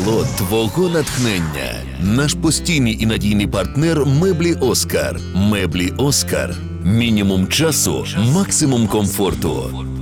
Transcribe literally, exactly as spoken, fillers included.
джерело твого натхнення. Наш постійний і надійний партнер меблі Оскар. Меблі Оскар. Мінімум часу, максимум комфорту.